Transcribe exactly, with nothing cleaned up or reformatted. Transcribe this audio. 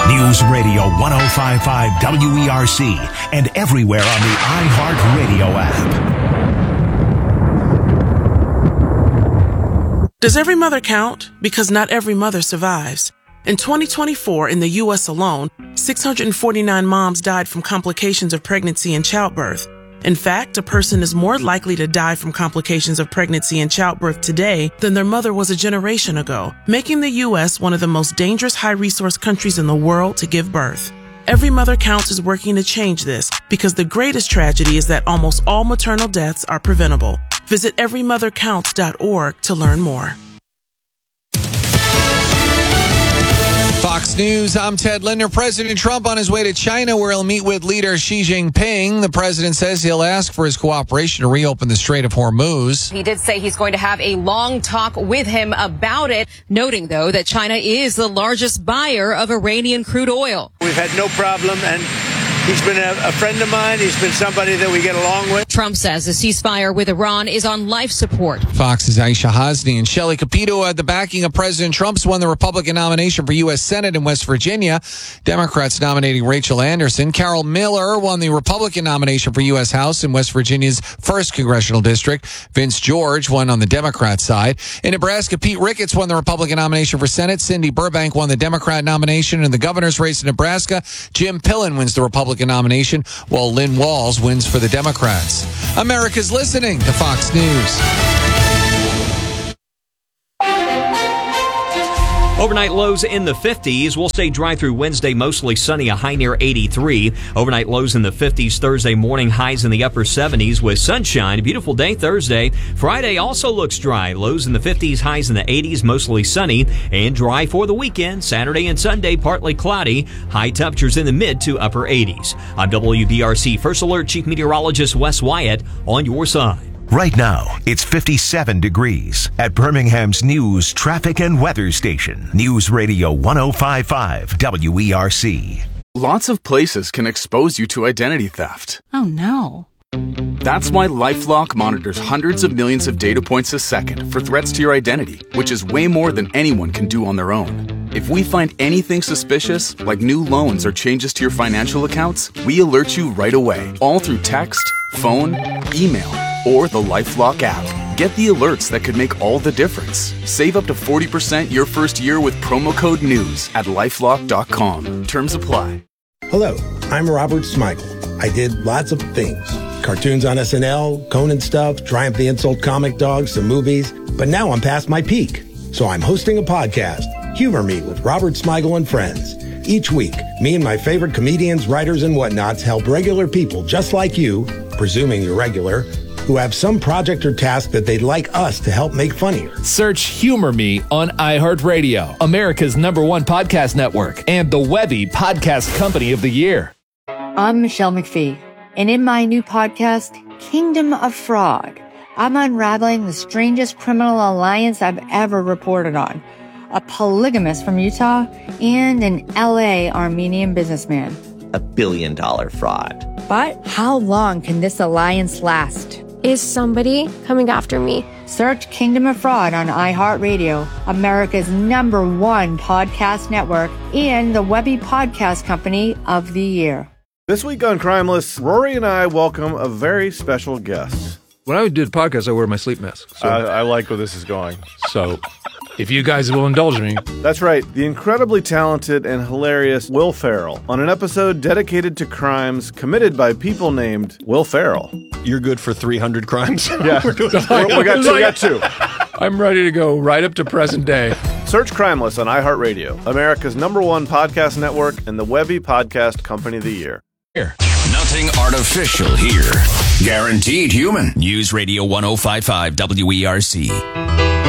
News Radio one oh five point five W E R C and everywhere on the iHeartRadio app. Does every mother count? Because not every mother survives. In twenty twenty-four, in the U S alone, six hundred forty-nine moms died from complications of pregnancy and childbirth. In fact, a person is more likely to die from complications of pregnancy and childbirth today than their mother was a generation ago, making the U S one of the most dangerous high-resource countries in the world to give birth. Every Mother Counts is working to change this because the greatest tragedy is that almost all maternal deaths are preventable. Visit every mother counts dot org to learn more. Fox News, I'm Ted Linder. President Trump on his way to China, where he'll meet with leader Xi Jinping. The president says he'll ask for his cooperation to reopen the Strait of Hormuz. He did say he's going to have a long talk with him about it, noting, though, that China is the largest buyer of Iranian crude oil. We've had no problem, and he's been a, a friend of mine. He's been somebody that we get along with. Trump says the ceasefire with Iran is on life support. Fox's Aisha Hasni and Shelley Capito had the backing of President Trump's won the Republican nomination for U S Senate in West Virginia. Democrats nominating Rachel Anderson. Carol Miller won the Republican nomination for U S House in West Virginia's first congressional district. Vince George won on the Democrat side. In Nebraska, Pete Ricketts won the Republican nomination for Senate. Cindy Burbank won the Democrat nomination in the governor's race in Nebraska. Jim Pillen wins the Republican nomination, while Lynn Walls wins for the Democrats. America's listening to Fox News. Overnight lows in the fifties. We'll stay dry through Wednesday, mostly sunny, a high near eighty-three. Overnight lows in the fifties. Thursday morning, highs in the upper seventies with sunshine. A beautiful day Thursday. Friday also looks dry. Lows in the fifties, highs in the eighties, mostly sunny and dry for the weekend. Saturday and Sunday, partly cloudy. High temperatures in the mid to upper eighties. I'm W B R C First Alert Chief Meteorologist Wes Wyatt on your side. Right now, it's fifty-seven degrees at Birmingham's News, Traffic, and Weather Station. News Radio one oh five point five W E R C. Lots of places can expose you to identity theft. Oh, no. That's why LifeLock monitors hundreds of millions of data points a second for threats to your identity, which is way more than anyone can do on their own. If we find anything suspicious, like new loans or changes to your financial accounts, we alert you right away, all through text, phone, email, or the LifeLock app. Get the alerts that could make all the difference. Save up to forty percent your first year with promo code NEWS at LifeLock dot com. Terms apply. Hello, I'm Robert Smigel. I did lots of things. Cartoons on S N L, Conan stuff, Triumph the Insult comic dog, some movies. But now I'm past my peak. So I'm hosting a podcast, Humor Me with Robert Smigel and Friends. Each week, me and my favorite comedians, writers, and whatnots help regular people just like you, presuming you're regular, who have some project or task that they'd like us to help make funnier. Search Humor Me on iHeartRadio, America's number one podcast network, and the Webby Podcast Company of the Year. I'm Michelle McPhee, and in my new podcast, Kingdom of Fraud, I'm unraveling the strangest criminal alliance I've ever reported on. A polygamist from Utah and an L A Armenian businessman. A billion dollar fraud. But how long can this alliance last? Is somebody coming after me? Search Kingdom of Fraud on iHeartRadio, America's number one podcast network, and the Webby Podcast Company of the Year. This week on Crimeless, Rory and I welcome a very special guest. When I do the podcast, I wear my sleep mask. So. I, I like where this is going. So, if you guys will indulge me. That's right, the incredibly talented and hilarious Will Ferrell on an episode dedicated to crimes committed by people named Will Ferrell. You're good for three hundred crimes? Yeah, we, we, got two, we got two. I'm ready to go right up to present day. Search Crimeless on iHeartRadio, America's number one podcast network, and the Webby Podcast Company of the Year. Here. Nothing artificial here. Guaranteed human. News Radio one oh five point five W E R C.